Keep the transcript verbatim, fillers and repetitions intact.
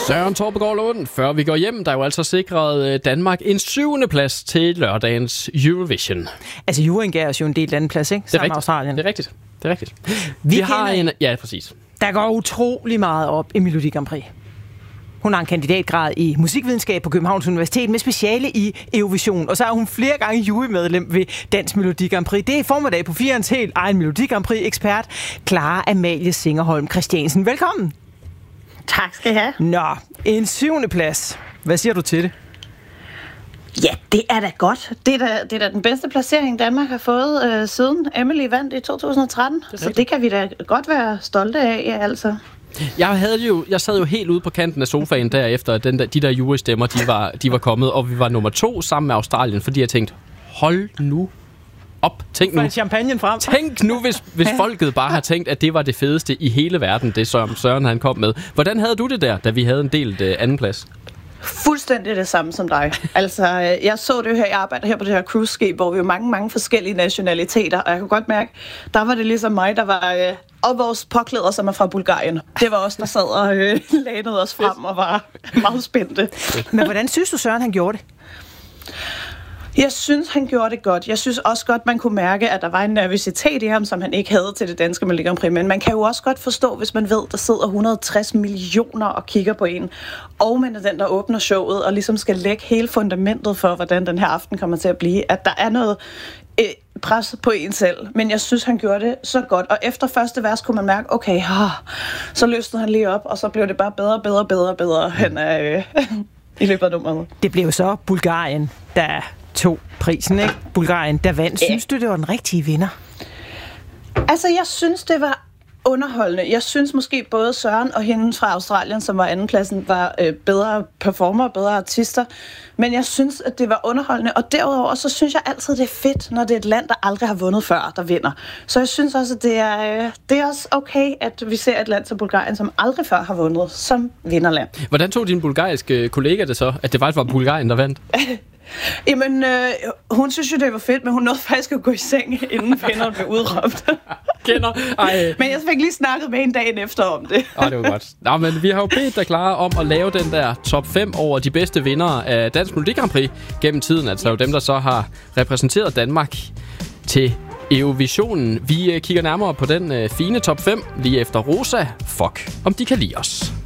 Søren Torpegaard Lund, før vi går hjem, der er jo altså sikret Danmark en syvende plads til lørdagens Eurovision. Altså, juryen gav os jo en del anden plads, ikke? Det er Sammen med rigtigt. Australien. Det er rigtigt. Det er rigtigt. Vi, vi har en... Ja, præcis. Der går utrolig meget op i Melodi Grand Prix. Hun har en kandidatgrad i musikvidenskab på Københavns Universitet med speciale i Eurovision. Og så er hun flere gange jurymedlem ved Dansk Melodi Grand Prix. Det er i formiddag på firens helt egen Melodi Grand Prix-ekspert, Clara Amalie Singerholm Christiansen. Velkommen. Tak skal I have. Nå, en syvende plads. Hvad siger du til det? Ja, det er da godt. Det er da, det er da den bedste placering, Danmark har fået øh, siden Emily vandt i to tusind og tretten. Det så det kan vi da godt være stolte af, ja, altså. Jeg havde jo, jeg sad jo helt ude på kanten af sofaen derefter, at den der, de der jurystemmer, de var, de var kommet, og vi var nummer to sammen med Australien, fordi jeg tænkte, hold nu op. Tænk nu, champagne frem. Tænk nu, hvis, hvis folket bare har tænkt, at det var det fedeste i hele verden, det som Søren han kom med. Hvordan havde du det der, da vi havde en delt uh, anden plads? Fuldstændig det samme som dig. Altså, jeg så det her, jeg arbejder her på det her cruise-skib, hvor vi jo mange, mange forskellige nationaliteter, og jeg kunne godt mærke, der var det ligesom mig, der var... Øh, og vores påklæder, som er fra Bulgarien. Det var os, der sad og øh, lænede os frem og var meget spændte. Men hvordan synes du, Søren, han gjorde det? Jeg synes, han gjorde det godt. Jeg synes også godt, man kunne mærke, at der var en nervøsitet i ham, som han ikke havde til det danske Melodi Grand Prix. Men man kan jo også godt forstå, hvis man ved, der sidder et hundrede og tres millioner og kigger på en. Og man er den, der åbner showet og ligesom skal lægge hele fundamentet for, hvordan den her aften kommer til at blive. At der er noget øh, pres på en selv. Men jeg synes, han gjorde det så godt. Og efter første vers kunne man mærke, okay, ah, så løsnede han lige op, og så blev det bare bedre, bedre, bedre, bedre hen af, øh, i løbet af nummeret. Det blev så Bulgarien, der tog prisen, ikke? Bulgarien, der vandt. Synes du, det var den rigtige vinder? Altså, jeg synes, det var underholdende. Jeg synes måske både Søren og hende fra Australien, som var andenpladsen, var øh, bedre performer, bedre artister. Men jeg synes, at det var underholdende. Og derudover, så synes jeg altid, det er fedt, når det er et land, der aldrig har vundet før, der vinder. Så jeg synes også, at det er, øh, det er også okay, at vi ser et land som Bulgarien, som aldrig før har vundet, som vinderland. Hvordan tog din bulgariske kollega det så, at det faktisk var Bulgarien, der vandt? Jamen, øh, hun synes jo, det var fedt, men hun nåede faktisk at gå i seng, inden vinderen blev udråbt. Kender. Ej. Men jeg fik lige snakket med en dagen efter om det. Åh, det var godt. Nå, men vi har jo bedt dig, Clara, om at lave den der top fem over de bedste vindere af Dansk Melodi Grand Prix gennem tiden. Altså jo dem, der så har repræsenteret Danmark til Eurovisionen. Vi kigger nærmere på den fine top fem lige efter Rosa. Fuck, om de kan lide os.